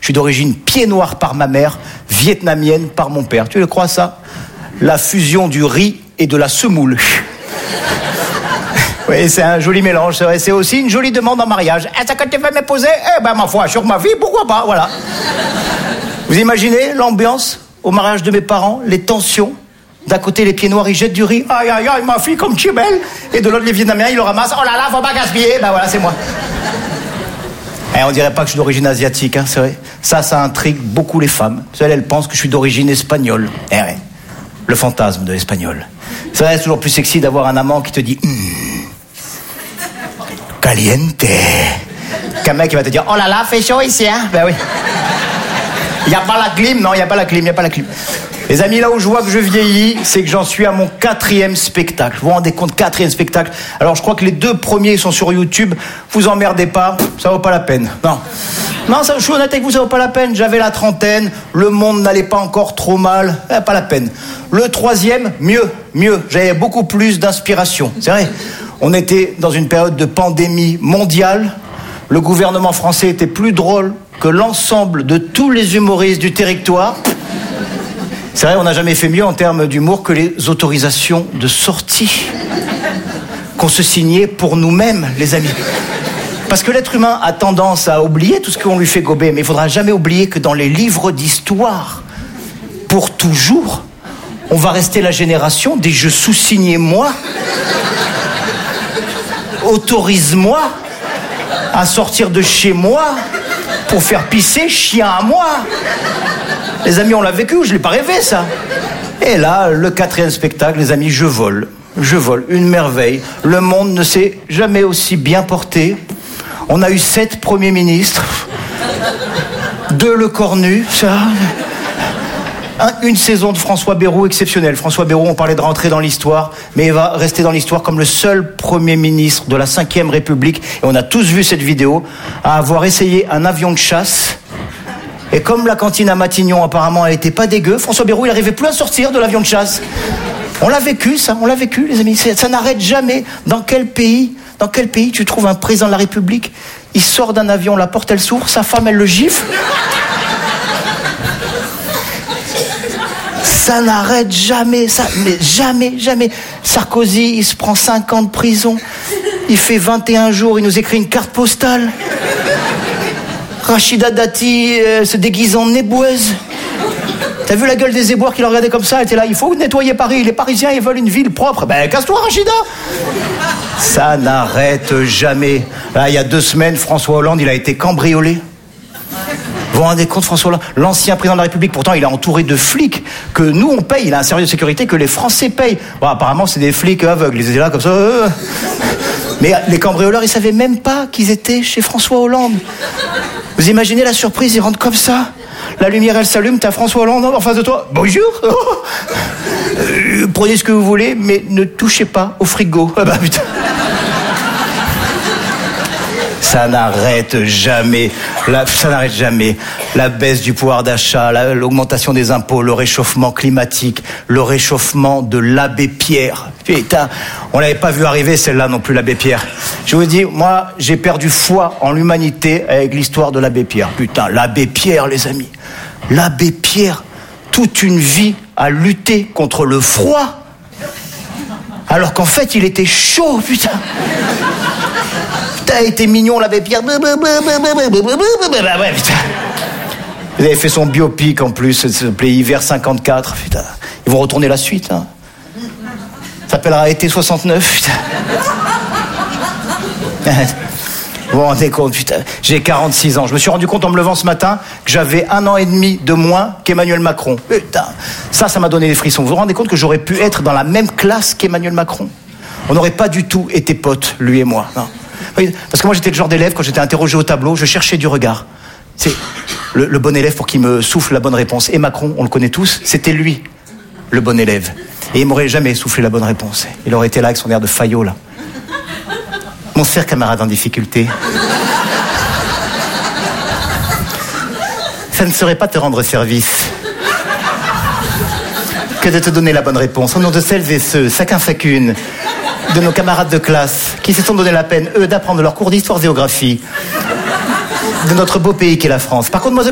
Je suis d'origine pied-noir par ma mère, vietnamienne par mon père. Tu le crois ça? La fusion du riz et de la semoule. Oui, c'est un joli mélange, c'est vrai. C'est aussi une jolie demande en mariage. Est-ce que tu veux m'épouser? Eh ben, ma foi, sur ma vie, pourquoi pas, voilà. Vous imaginez l'ambiance au mariage de mes parents, les tensions? D'un côté, les pieds noirs, ils jettent du riz. Aïe, aïe, aïe, ma fille, comme tu es belle. Et de l'autre, les Vietnamiens, ils le ramassent. Oh là là, faut pas gaspiller. Ben voilà, c'est moi. Et on dirait pas que je suis d'origine asiatique, hein, c'est vrai. Ça intrigue beaucoup les femmes. Elles pensent que je suis d'origine espagnole. Eh ouais, le fantasme de l'espagnol. C'est vrai, c'est toujours plus sexy d'avoir un amant qui te dit caliente. Qu'un mec qui va te dire, oh là là, fait chaud ici, hein. Ben oui. Il n'y a pas la clim, non, il n'y a pas la clim. Les amis, là où je vois que je vieillis, c'est que j'en suis à mon 4e spectacle. Vous vous rendez compte, 4e spectacle. Alors, je crois que les 2 premiers sont sur YouTube. Vous emmerdez pas, ça vaut pas la peine. Non, ça, je suis honnête avec vous, ça vaut pas la peine. J'avais la trentaine, le monde n'allait pas encore trop mal, pas la peine. Le 3e, mieux. J'avais beaucoup plus d'inspiration. C'est vrai, on était dans une période de pandémie mondiale. Le gouvernement français était plus drôle que l'ensemble de tous les humoristes du territoire. C'est vrai, on n'a jamais fait mieux en termes d'humour que les autorisations de sortie qu'on se signait pour nous-mêmes, les amis. Parce que l'être humain a tendance à oublier tout ce qu'on lui fait gober, mais il ne faudra jamais oublier que dans les livres d'histoire, pour toujours, on va rester la génération des je sous-signais moi, autorise-moi à sortir de chez moi pour faire pisser chien à moi. Les amis, on l'a vécu, je l'ai pas rêvé, ça. Et là, le 4e spectacle, les amis, je vole, une merveille. Le monde ne s'est jamais aussi bien porté. On a eu 7 premiers ministres, 2 Lecornu, ça. Une saison de François Bayrou exceptionnelle. François Bayrou, on parlait de rentrer dans l'histoire, mais il va rester dans l'histoire comme le seul Premier ministre de la 5e République, et on a tous vu cette vidéo, à avoir essayé un avion de chasse. Et comme la cantine à Matignon, apparemment, elle était pas dégueu, François Bayrou, il n'arrivait plus à sortir de l'avion de chasse. On l'a vécu, les amis. Ça n'arrête jamais. Dans quel pays tu trouves un président de la République? Il sort d'un avion, la porte, elle s'ouvre, sa femme, elle le gifle. Ça n'arrête jamais, mais jamais. Sarkozy, il se prend 5 ans de prison. Il fait 21 jours, il nous écrit une carte postale. Rachida Dati se déguise en éboueuse. T'as vu la gueule des éboueurs qui le regardaient comme ça? Elle était là, il faut nettoyer Paris. Les Parisiens, ils veulent une ville propre. Ben, casse-toi, Rachida. Ça n'arrête jamais. Là, il y a 2 semaines, François Hollande, il a été cambriolé. Vous vous rendez compte, François Hollande, l'ancien président de la République, pourtant il est entouré de flics que nous on paye, il a un service de sécurité que les Français payent. Bon, apparemment c'est des flics aveugles, ils étaient là comme ça. Mais les cambrioleurs, ils savaient même pas qu'ils étaient chez François Hollande. Vous imaginez la surprise, ils rentrent comme ça, la lumière elle s'allume, t'as François Hollande en face de toi. Bonjour. Prenez ce que vous voulez, mais ne touchez pas au frigo. Ah bah putain. Ça n'arrête jamais. La baisse du pouvoir d'achat, l'augmentation des impôts, le réchauffement climatique, le réchauffement de l'abbé Pierre. Putain, on l'avait pas vu arriver celle-là non plus, l'abbé Pierre. Je vous dis, moi, j'ai perdu foi en l'humanité avec l'histoire de l'abbé Pierre. Putain, l'abbé Pierre, les amis. L'abbé Pierre, toute une vie à lutter contre le froid. Alors qu'en fait, il était chaud, putain. Putain, il était mignon, l'abbé Pierre. Ouais, putain. Vous avez fait son biopic en plus, ça s'appelait Hiver 54. Putain. Ils vont retourner la suite. Hein. Ça s'appellera Été 69. Putain. Vous vous rendez compte, putain. J'ai 46 ans. Je me suis rendu compte en me levant ce matin que j'avais 1 an et demi de moins qu'Emmanuel Macron. Putain. Ça m'a donné des frissons. Vous vous rendez compte que j'aurais pu être dans la même classe qu'Emmanuel Macron? On n'aurait pas du tout été potes, lui et moi. Non. Parce que moi j'étais le genre d'élève, quand j'étais interrogé au tableau, je cherchais du regard. C'est le bon élève pour qu'il me souffle la bonne réponse. Et Macron, on le connaît tous, c'était lui, le bon élève. Et il m'aurait jamais soufflé la bonne réponse. Il aurait été là avec son air de faillot, là. Mon cher camarade en difficulté. Ça ne saurait pas te rendre service que de te donner la bonne réponse. Au nom de celles et ceux, chacune, de nos camarades de classe, qui se sont donné la peine, eux, d'apprendre leur cours d'histoire-géographie de notre beau pays qu'est la France. Par contre, moi,